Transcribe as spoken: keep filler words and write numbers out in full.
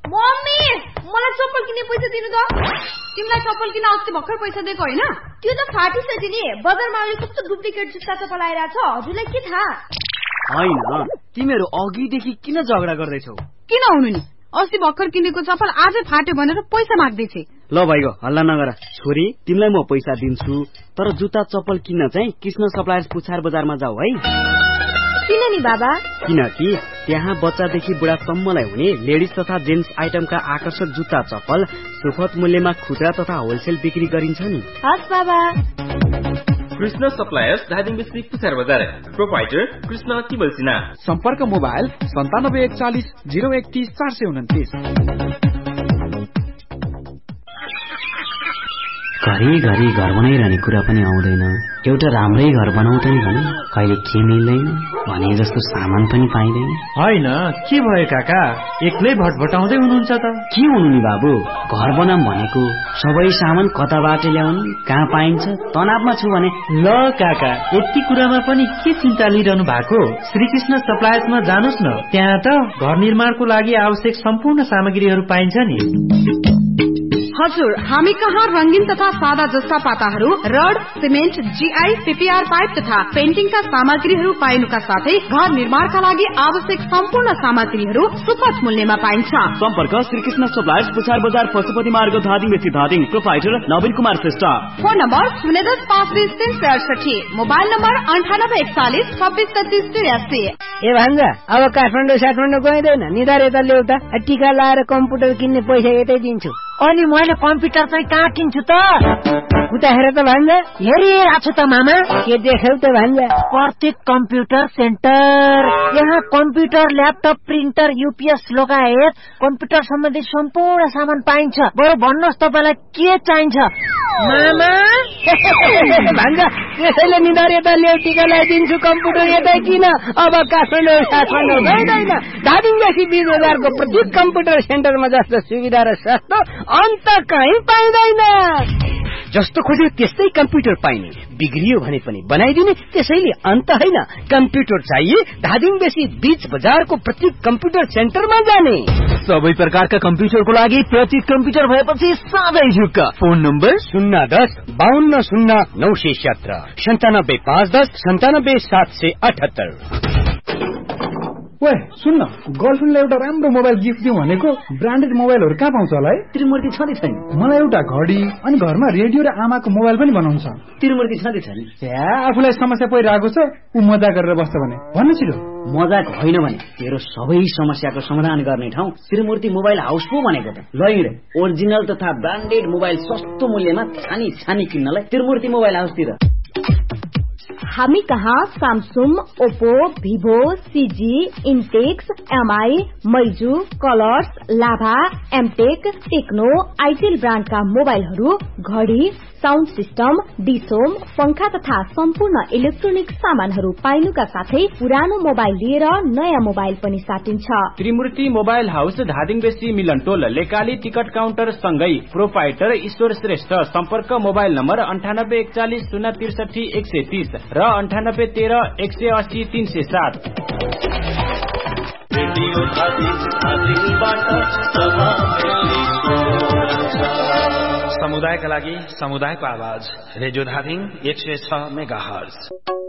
Mummy मलाई चप्पल किन्ने पैसा दिनु त। तिमीलाई चप्पल किन्न अस्ति भर्खर पैसा दिएको हैन? त्यो त फाटिसक्यो नि। बजारमा अहिले कस्तो डुप्लिकेट जुत्ता चप्पल आइरहेछ, हजुरलाई के थाहा? हैन, तिमीहरू अघिदेखि किन झगडा गर्दैछौ? किन हुनु नि, अस्ति भर्खर किनेको चप्पल आजै फाट्यो भनेर पैसा माग्दै थिए। ल भाइको हल्ला नगर। छोरी तिमीलाई म पैसा दिन्छु, तर जुत्ता चप्पल किन्न चाहिँ कृष्ण सप्लायर्स पुछार बजारमा जाऊ है। किन नि बाबा? किनकि त्यहाँ बच्चादेखि बुढासम्मलाई हुने लेडिज तथा जेन्ट्स आइटमका आकर्षक जुत्ता चप्पल सुपथ मूल्यमा खुद्रा तथा होलसेल बिक्री गरिन्छ नि। हस् बाबा। कृष्ण सप्लायर्स धादिङ बेसी पुछार बजार। प्रोपाइटर कृष्ण तिमल सिन्हा। सम्पर्क मोबाइल सन्तानब्बे एकचालिस जिरो एकतिस चार सय उन्तिस। घरिघरि घर बनाइरहने कुरा पनि आउँदैन। एउटा राम्रै घर बनाउँछ नि भने कहिले के मिल्दैन भने जस्तो सामान पनि पाइँदैन। होइन के भयो काका, एक्लै भटभटाउँदै हुनुहुन्छ त? के हुनु नि बाबु, घर बनाम भनेको सबै सामान कताबाट ल्याउने, कहाँ पाइन्छ, तनावमा छु भने। ल काका, यति कुरामा पनि के चिन्ता लिइरहनु भएको? श्रीकृष्ण सप्लायर्समा जानुस् न, त्यहाँ त घर निर्माणको लागि आवश्यक सम्पूर्ण सामग्रीहरू पाइन्छ नि। हजुर, हामी कहाँ रंगीन तथा सादा जस्ता पाताहरू, rod, cement, GI, PPR pipe तथा पेन्टिङका सामग्रीहरू पाइनुका साथै घर निर्माणका लागि आवश्यक सम्पूर्ण सामग्रीहरू सुपथ मूल्यमा पाइन्छ। सम्पर्क श्रीकृष्ण सप्लायर्स पुछार बजार पशुपति मार्ग धादिङ बेसी धादिङ। प्रोपाइटर नवीन कुमार श्रेष्ठ। फोन नम्बर शून्य दस पाँच बिस तीन सय अडसठी। मोबाइल नम्बर अन्ठानब्बे एकचालिस छब्बिस तेत्तिस त्रियासी। ए भान्जा, अब काठमाडौँ साठमाडौँ गइँदैन, निधार यता ल्याउता। टिका लाएर कम्प्युटर किन्ने पैसा यतै दिन्छु। अनि मैले कम्प्युटर चाहिँ कहाँ किन्छु त? उता हेर त भान्जा। हेरिरहेको छु त मामा। के देख्यौ त भान्जा? प्रतीक कम्प्युटर सेन्टर। यहाँ कम्प्युटर, ल्यापटप, प्रिन्टर, युपीएस लगायत कम्प्युटर सम्बन्धी सम्पूर्ण सामान पाइन्छ। बरु भन्नुहोस् तपाईँलाई के चाहिन्छ? मामा भान्जा, त्यसैले निधार यता ल्याउ, टिका लगाइदिन्छु, कम्प्युटर यतै किन। अब काठमाडौँ काठमाडौँ गइँदैन, धादिङ बेसी बिस हजारको प्रतीक कम्प्युटर सेन्टरमा जस्तो सुविधा र सस्तो अन्त कहीँ पाइँदैन। जस्तो खोज्यो त्यस्तै कम्प्युटर पाइने, बिग्रियो भने पनि बनाइदिने, त्यसैले अन्त होइन। कम्प्युटर चाहिए धादिङ बेसी बीच बजारको प्रतीक कम्प्युटर सेन्टरमा जाने। सबै प्रकारका कम्प्युटरको लागि प्रतीक कम्प्युटर भएपछि सधैँ झुक्क। फोन नम्बर शून्य दस बाहन्न शून्य नौ सय सत्र सन्तानब्बे पाँच दस सन्तानब्बे सात सय अठहत्तर। ओए सुन्न, गर्लफ्रेन्डलाई एउटा राम्रो मोबाइल गिफ्ट दिउँ भनेको। ब्रान्डेड मोबाइलहरू कहाँ पाउँछ होला है? त्रिमूर्ति छ नि छैन? मलाई एउटा घडी अनि घरमा रेडियो र आमाको मोबाइल पनि बनाउनु छ। त्रिमूर्ति छ नि छैन? या आफूलाई समस्या परिरहेको छ, ऊ मजा गरेर बस्छ भने भन्नु छिटो। मजाक होइन भने तेरो सबै समस्याको समाधान गर्ने ठाउँ त्रिमूर्ति मोबाइल हाउस पो भनेको त। ल हिँड, ओरिजिनल तथा ब्रान्डेड मोबाइल सस्तो मूल्यमा छानी छानी किन्नलाई त्रिमूर्ति मोबाइल हाउसतिर। हामी कहाँ सामसुङ, ओप्पो, भिभो, सिजी, इन्टेक्स, एमआई, मैजू, कलर्स, लाभा, एमटेक, टेक्नो, आइटेल ब्रान्डका मोबाइलहरू, घडी, साउन्ड सिस्टम, डिसोम, पंखा तथा सम्पूर्ण इलेक्ट्रोनिक सामानहरू पाइनुका साथै पुरानो मोबाइल लिएर नयाँ मोबाइल पनि साटिन्छ। त्रिमूर्ति मोबाइल हाउस धादिङ बेसी मिलन टोल लेकाली टिकट काउन्टर सँगै। प्रोपाइटर ईश्वर श्रेष्ठ। सम्पर्क मोबाइल नम्बर अन्ठानब्बे एकचालिस शून्य त्रिसठी एक सय तीस र अन्ठानब्बे तेह्र एक सय अस्सी तीन सय सात। समुदायका लागि समुदायको आवाज रेडियो धादिङ एक सय छ मेगा हर्ज।